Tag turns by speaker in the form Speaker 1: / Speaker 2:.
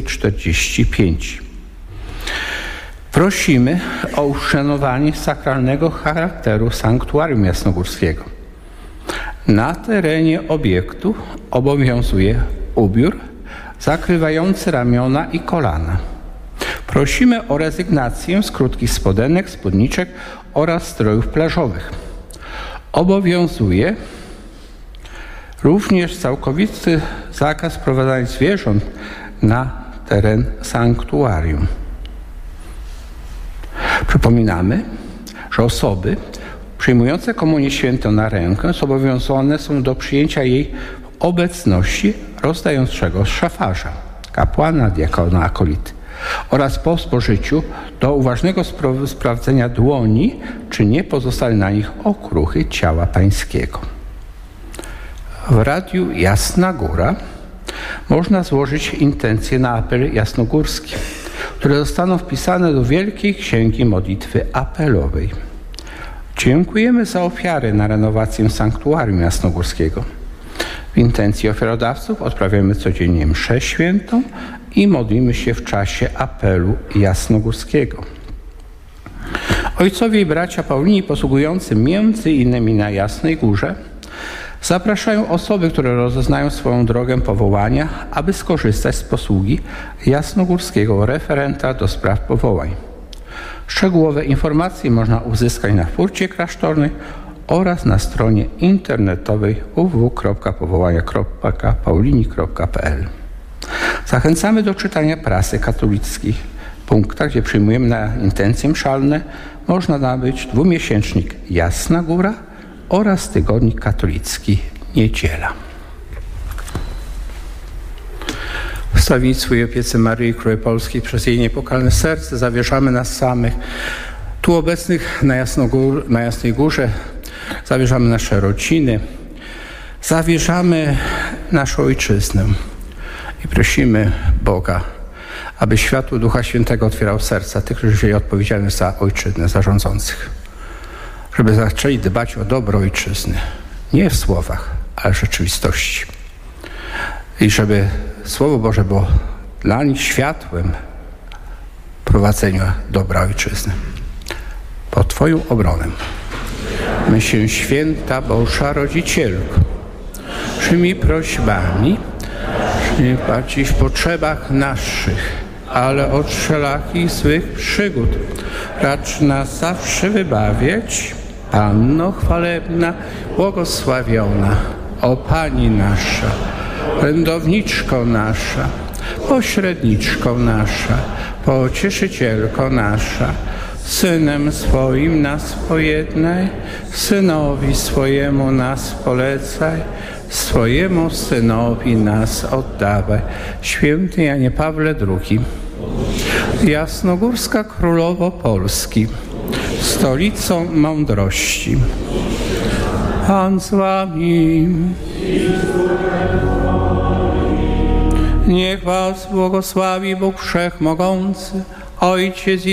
Speaker 1: 245. Prosimy o uszanowanie sakralnego charakteru sanktuarium jasnogórskiego. Na terenie obiektu obowiązuje ubiór zakrywający ramiona i kolana. Prosimy o rezygnację z krótkich spodenek, spódniczek oraz strojów plażowych. Obowiązuje również całkowity zakaz wprowadzania zwierząt na teren sanktuarium. Przypominamy, że osoby przyjmujące komunię świętą na rękę zobowiązane są do przyjęcia jej w obecności rozdającego szafarza, kapłana, diakona, akolity oraz po spożyciu do uważnego sprawdzenia dłoni, czy nie pozostały na nich okruchy ciała pańskiego. W Radiu Jasna Góra można złożyć intencje na apel jasnogórski, które zostaną wpisane do Wielkiej Księgi Modlitwy Apelowej. Dziękujemy za ofiary na renowację sanktuarium jasnogórskiego. W intencji ofiarodawców odprawiamy codziennie mszę świętą i modlimy się w czasie apelu jasnogórskiego. Ojcowie i bracia Paulini posługujący między innymi na Jasnej Górze zapraszają osoby, które rozeznają swoją drogę powołania, aby skorzystać z posługi jasnogórskiego referenta do spraw powołań. Szczegółowe informacje można uzyskać na furcie klasztornej oraz na stronie internetowej www.powołania.paulini.pl. Zachęcamy do czytania prasy katolickiej. W punktach, gdzie przyjmujemy na intencje mszalne, można nabyć dwumiesięcznik Jasna Góra oraz tygodnik katolicki Niedziela. W wstawiennictwu i opiece Maryi Królowej Polskiej przez jej niepokalne serce zawierzamy nas samych, tu obecnych na Jasnej Górze, zawierzamy nasze rodziny, zawierzamy naszą ojczyznę i prosimy Boga, aby światło Ducha Świętego otwierał serca tych, którzy wzięli odpowiedzialność za ojczyznę, za rządzących, żeby zaczęli dbać o dobro ojczyzny, nie w słowach, ale w rzeczywistości. I żeby Słowo Boże było dla nich światłem prowadzenia dobra ojczyzny. Pod Twoją obronę. My się, święta Boża Rodzicielko, przyjmij prośbami, nie bardziej w potrzebach naszych, ale od wszelakich złych przygód. Racz nas zawsze wybawiać, Panno chwalebna, błogosławiona, o Pani nasza, orędowniczko nasza, pośredniczko nasza, pocieszycielko nasza, Synem swoim nas pojednaj, Synowi swojemu nas polecaj, swojemu Synowi nas oddawaj. Święty Janie Pawle II, Jasnogórska Królowo Polski, stolicą mądrości. Pan z wami. Niech was błogosławi Bóg Wszechmogący, Ojciec